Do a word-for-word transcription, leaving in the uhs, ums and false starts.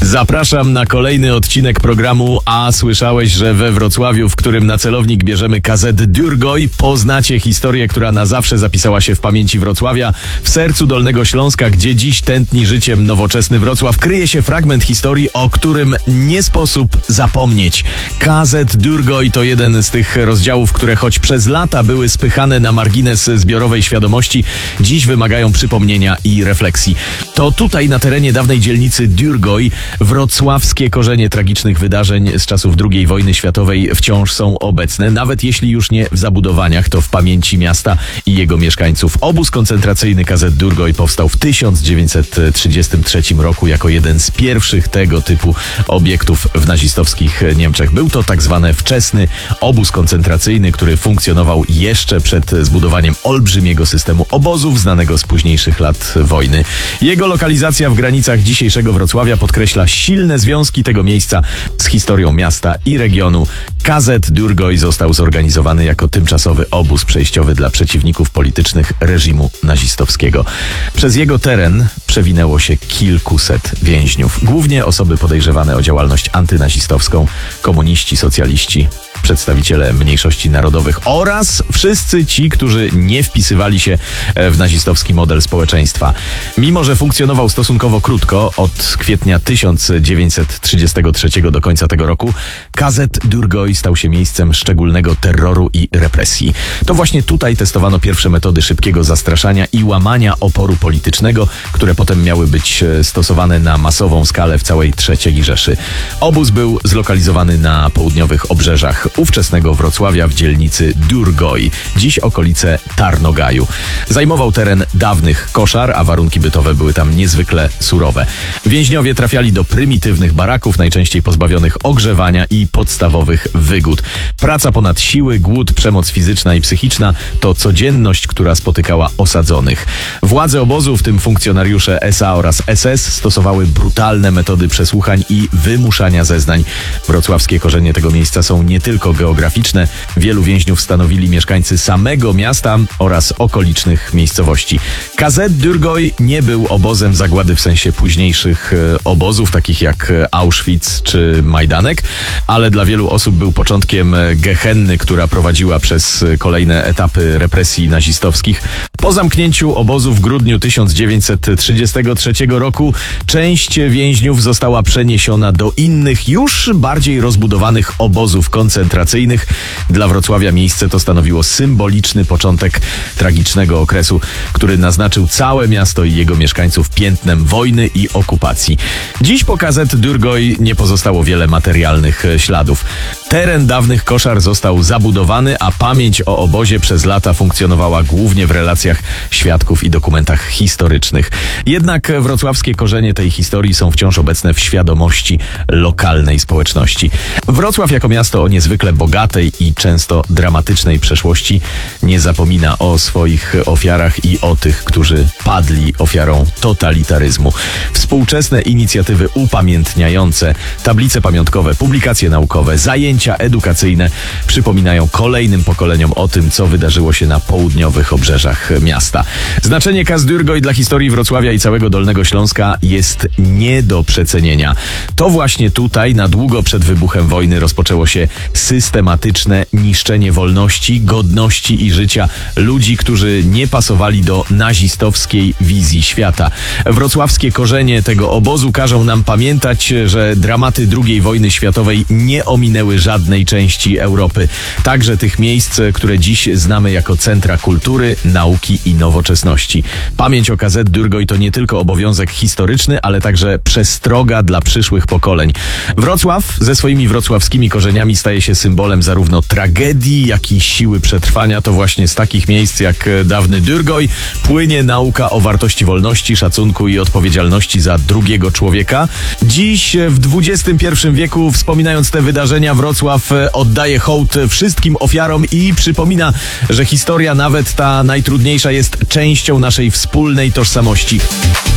Zapraszam na kolejny odcinek programu A słyszałeś, że we Wrocławiu, w którym na celownik bierzemy kazetę Durgoy, poznacie historię, która na zawsze zapisała się w pamięci Wrocławia. W sercu Dolnego Śląska, gdzie dziś tętni życiem nowoczesny Wrocław, kryje się fragment historii, o którym nie sposób zapomnieć. Kazet Durgoy to jeden z tych rozdziałów, które choć przez lata były spychane na margines zbiorowej świadomości, dziś wymagają przypomnienia i refleksji. To tutaj na terenie dawnej dzielnicy Durgoy wrocławskie korzenie tragicznych wydarzeń z czasów drugiej wojny światowej wciąż są obecne, nawet jeśli już nie w zabudowaniach, to w pamięci miasta i jego mieszkańców. Obóz koncentracyjny Kazet Durgoy powstał w tysiąc dziewięćset trzydziestym trzecim roku jako jeden z pierwszych tego typu obiektów w nazistowskich Niemczech. Był to tak zwany wczesny obóz koncentracyjny, który funkcjonował jeszcze przed zbudowaniem olbrzymiego systemu obozów znanego z późniejszych lat wojny. Jego lokalizacja w granicach dzisiejszego Wrocławia podkreśla silne związki tego miejsca z historią miasta i regionu. Kazet Durgoy został zorganizowany jako tymczasowy obóz przejściowy dla przeciwników politycznych reżimu nazistowskiego. Przez jego teren przewinęło się kilkuset więźniów, głównie osoby podejrzewane o działalność antynazistowską, komuniści, socjaliści, przedstawiciele mniejszości narodowych oraz wszyscy ci, którzy nie wpisywali się w nazistowski model społeczeństwa. Mimo że funkcjonował stosunkowo krótko, od kwietnia tysiąc dziewięćset trzydziestego trzeciego do końca tego roku, Kazet Durgoy stał się miejscem szczególnego terroru i represji. To właśnie tutaj testowano pierwsze metody szybkiego zastraszania i łamania oporu politycznego, które potem miały być stosowane na masową skalę w całej trzeciej Rzeszy. Obóz był zlokalizowany na południowych obrzeżach ówczesnego Wrocławia w dzielnicy Durgoy, dziś okolice Tarnogaju. Zajmował teren dawnych koszar, a warunki bytowe były tam niezwykle surowe. Więźniowie trafiali do prymitywnych baraków, najczęściej pozbawionych ogrzewania i podstawowych wygód. Praca ponad siły, głód, przemoc fizyczna i psychiczna to codzienność, która spotykała osadzonych. Władze obozu, w tym funkcjonariusze S A oraz S S, stosowały brutalne metody przesłuchań i wymuszania zeznań. Wrocławskie korzenie tego miejsca są nie tylko geograficzne. Wielu więźniów stanowili mieszkańcy samego miasta oraz okolicznych miejscowości. Kazet Durgoy nie był obozem zagłady w sensie późniejszych e, obozów, takich jak Auschwitz czy Majdanek, ale dla wielu osób był początkiem gehenny, która prowadziła przez kolejne etapy represji nazistowskich. Po zamknięciu obozu w grudniu tysiąc dziewięćset trzydziestego trzeciego roku część więźniów została przeniesiona do innych, już bardziej rozbudowanych obozów koncentracyjnych. Dla Wrocławia miejsce to stanowiło symboliczny początek tragicznego okresu, który naznaczył całe miasto i jego mieszkańców piętnem wojny i okupacji. Dziś po Kazet Durgoy nie pozostało wiele materialnych śladów. Teren dawnych koszar został zabudowany, a pamięć o obozie przez lata funkcjonowała głównie w relacjach świadków i dokumentach historycznych. Jednak wrocławskie korzenie tej historii są wciąż obecne w świadomości lokalnej społeczności. Wrocław jako miasto o niezwykle bogatej i często dramatycznej przeszłości nie zapomina o swoich ofiarach i o tych, którzy padli ofiarą totalitaryzmu. Współczesne inicjatywy upamiętniające, tablice pamiątkowe, publikacje naukowe, zajęcia edukacyjne przypominają kolejnym pokoleniom o tym, co wydarzyło się na południowych obrzeżach miasta. Znaczenie Kazet Durgoy dla historii Wrocławia i całego Dolnego Śląska jest nie do przecenienia. To właśnie tutaj, na długo przed wybuchem wojny, rozpoczęło się systematyczne niszczenie wolności, godności i życia ludzi, którzy nie pasowali do nazistowskiej wizji świata. Wrocławskie korzenie tego obozu każą nam pamiętać, że dramaty drugiej wojny światowej nie ominęły żadnej części Europy. Także tych miejsc, które dziś znamy jako centra kultury, nauki i nowoczesności. Pamięć o Kazet Durgoy to nie tylko obowiązek historyczny, ale także przestroga dla przyszłych pokoleń. Wrocław ze swoimi wrocławskimi korzeniami staje się symbolem zarówno tragedii, jak i siły przetrwania. To właśnie z takich miejsc jak dawny Durgoy płynie nauka o wartości wolności, szacunku i odpowiedzialności za drugiego człowieka. Dziś w dwudziestym pierwszym wieku, wspominając te wydarzenia, Wrocław oddaje hołd wszystkim ofiarom i przypomina, że historia, nawet ta najtrudniejsza, jest częścią naszej wspólnej tożsamości.